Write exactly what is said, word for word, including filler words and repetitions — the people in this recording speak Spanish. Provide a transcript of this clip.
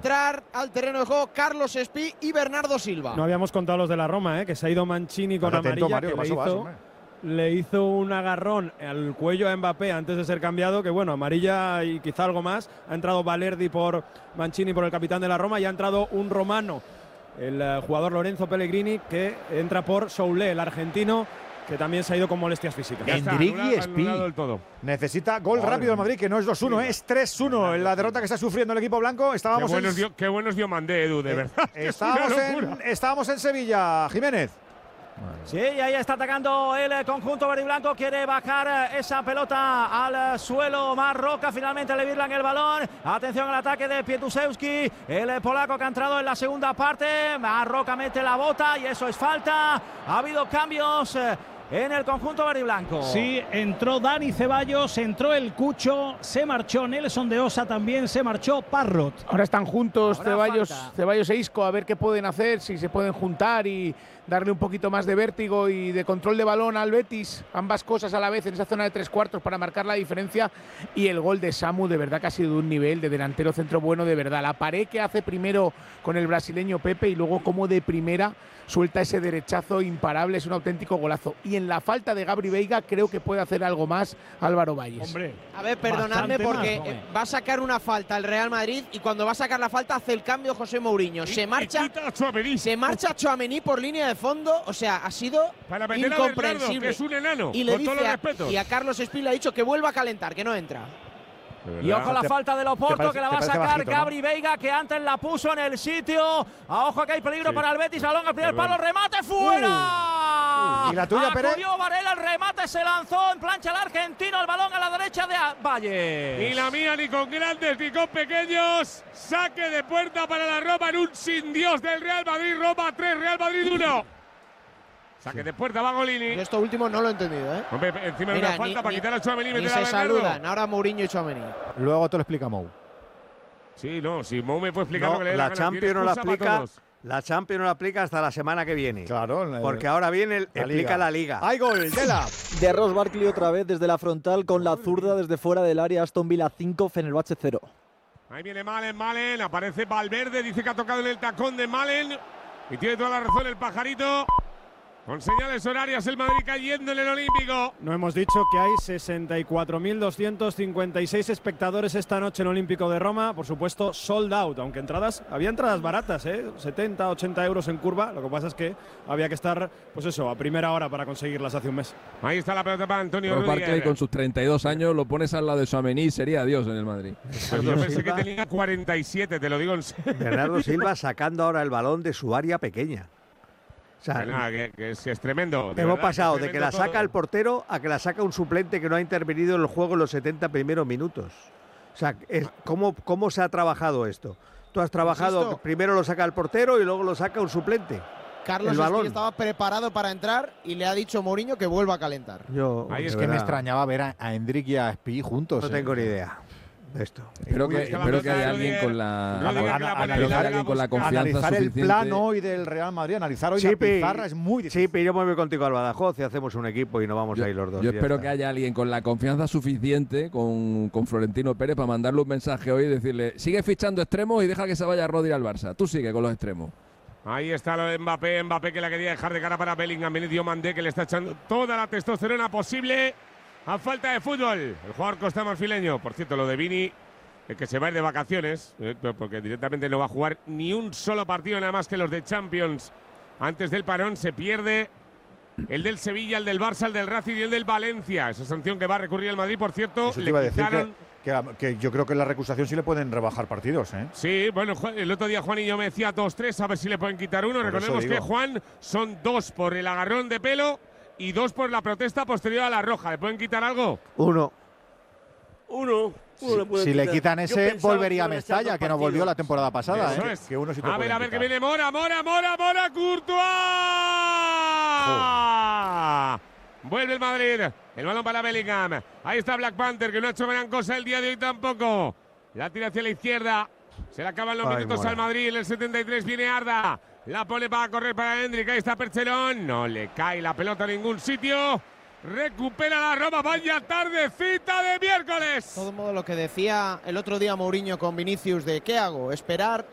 entrar al terreno de juego Carlos Espí y Bernardo Silva. No habíamos contado los de la Roma, ¿eh? Que se ha ido Mancini con Atento, amarilla, Mario, que le paso, hizo, paso, le hizo un agarrón al cuello a Mbappé antes de ser cambiado, que bueno, amarilla y quizá algo más. Ha entrado Valerdi por Mancini, por el capitán de la Roma, y ha entrado un romano, el uh, jugador Lorenzo Pellegrini, que entra por Soulé, el argentino, que también se ha ido con molestias físicas. Endrick y Espí. Necesita gol Madre rápido el mía. Madrid, que no es dos uno, ¿eh? Es tres uno en la derrota que está sufriendo el equipo blanco. Qué Estábamos buenos, en, dio, qué buenos dio Mandé, Edu, de eh, verdad. que es estábamos, una en, locura. estábamos en Sevilla, Jiménez. Sí, y ahí está atacando el conjunto verde y blanco. Quiere bajar esa pelota al suelo. Marroca finalmente le virlan el balón. Atención al ataque de Pietusewski, el polaco que ha entrado en la segunda parte. Marroca mete la bota y eso es falta. Ha habido cambios en el conjunto verde y blanco. Sí, entró Dani Ceballos, entró el Cucho, se marchó Nelson de Osa también, se marchó Parrot. Ahora están juntos Ahora Ceballos, falta. Ceballos e Isco, a ver qué pueden hacer, si se pueden juntar y darle un poquito más de vértigo y de control de balón al Betis, ambas cosas a la vez en esa zona de tres cuartos para marcar la diferencia. Y el gol de Samu de verdad que ha sido de un nivel de delantero centro bueno de verdad. La pared que hace primero con el brasileño Pepe y luego como de primera suelta ese derechazo imparable, es un auténtico golazo. Y en la falta de Gabri Veiga creo que puede hacer algo más Álvaro Valles. Hombre, A ver, perdonadme bastante porque más, eh, va a sacar una falta el Real Madrid y cuando va a sacar la falta hace el cambio José Mourinho. Se marcha, Y quita a Tchouaméni. se marcha Tchouaméni por línea de fondo, o sea, ha sido Para meter a Bernardo, incomprensible. que es un enano, y le con dice todos los a, respetos. y a Carlos Espí le ha dicho que vuelva a calentar, que no entra. Y ojo a la ¿Te- falta de Loporto, parece- que la te va a parece sacar bajito, no? Gabri Veiga, que antes la puso en el sitio. A ojo que hay peligro Sí. para el Betis. Balón al primer Perdón. palo, remate fuera. Uh. ¿Y la tuya, Pérez? Acudió Varela, el remate se lanzó en plancha el argentino. El balón a la derecha de Valle. Ni la mía, ni con grandes, ni con pequeños. Saque de puerta para la Roma en un sin Dios del Real Madrid. Roma tres, Real Madrid uno. Saque de puerta, va Golini. Yo esto último no lo he entendido, ¿eh? Hombre, encima de Mira, una falta ni- para ni- quitar a Tchouaméni y Ni meter a se Bernardo. saludan, ahora Mourinho y Tchouaméni. Luego te lo explica Mou. Sí, no, si Mou me puede explicar No, lo que le dé la la gana. Champions Tiene no la excusa para aplica. todos. La Champions no la aplica hasta la semana que viene. Claro. Porque ahora viene el, la explica Liga. la Liga. ¡Hay gol! ¡Dela! De Ross Barkley otra vez desde la frontal con la zurda desde fuera del área. Aston Villa cinco, Fenerbahce cero. Ahí viene Malen, Malen, aparece Valverde, dice que ha tocado en el tacón de Malen. Y tiene toda la razón el pajarito. Con señales horarias el Madrid cayendo en el Olímpico. No hemos dicho que hay sesenta y cuatro mil doscientos cincuenta y seis espectadores esta noche en el Olímpico de Roma. Por supuesto, sold out, aunque entradas, había entradas baratas, ¿eh? setenta, ochenta euros en curva. Lo que pasa es que había que estar, pues eso, a primera hora para conseguirlas hace un mes. Ahí está la pelota para Antonio Ross Rudiger. Barkley con sus treinta y dos años, lo pones al lado de Tchouaméni, sería Dios en el Madrid. Pues yo pensé que tenía cuarenta y siete, te lo digo en serio. Bernardo Silva sacando ahora el balón de su área pequeña. O sea, Que nada, que, que es, que es tremendo. de hemos verdad, pasado es de que tremendo la saca todo. el portero a que la saca un suplente que no ha intervenido en el juego en los setenta primeros minutos. O sea, es- ¿cómo, ¿cómo se ha trabajado esto? Tú has trabajado, Insisto. que primero lo saca el portero y luego lo saca un suplente. Carlos El balón. Espí estaba preparado para entrar y le ha dicho Mourinho que vuelva a calentar. Yo, Ahí de Es de que me verdad, extrañaba ver a, a Endrick y a Espí juntos. no eh. tengo ni idea de esto. Espero que, Ahí está la espero que pelota haya de alguien Rudiger. con la, Rudiger que la espero pone que ahí, haya la alguien con la busca. confianza Analizar el suficiente. plan hoy del Real Madrid, analizar hoy la Chipi, pizarra es muy difícil. Chipi, yo me voy contigo al Badajoz y hacemos un equipo y nos vamos Yo, ahí los dos. yo y ya espero está. que haya alguien con la confianza suficiente con, con Florentino Pérez para mandarle un mensaje hoy y decirle: sigue fichando extremos y deja que se vaya Rodri al Barça. Tú sigue con los extremos. Ahí está lo de Mbappé, Mbappé que la quería dejar de cara para Bellingham. Benito Mandé que le está echando toda la testosterona posible a falta de fútbol. El jugador costamarfileño, por cierto, lo de Vini, el que se va a ir de vacaciones, eh, porque directamente no va a jugar ni un solo partido, nada más que los de Champions. Antes del parón se pierde el del Sevilla, el del Barça, el del Racing y el del Valencia. Esa sanción que va a recurrir el Madrid, por cierto, Eso te le iba a decir quitaron. que, que- que yo creo que en la recusación sí le pueden rebajar partidos, ¿eh? Sí, bueno, Juan- el otro día Juan y yo me decía dos tres, a ver si le pueden quitar uno. Por eso Recordemos que digo. Juan son dos por el agarrón de pelo y dos por la protesta posterior a la roja. ¿Le pueden quitar algo? Uno. Uno. uno le puede Si le quitar. quitan Yo ese, pensaba volvería a que iban echar Mestalla, dos que no volvió la partidos. temporada pasada, Eso ¿eh? es. Que uno sí te A pueden ver, a ver, que quitar. viene Mora, Mora, Mora, Mora, Courtois. Vuelve el Madrid. El balón para Bellingham. Ahí está Black Panther, que no ha hecho gran cosa el día de hoy tampoco. La tira hacia la izquierda. Se le acaban los Ay, minutos Mora. al Madrid. En el setenta y tres viene Arda. La pone para correr para Hendrik. Ahí está Percherón. No le cae la pelota a ningún sitio. Recupera la Roma. Vaya tardecita de miércoles. De todo modo, lo que decía el otro día Mourinho con Vinicius de ¿qué hago? ¿Esperar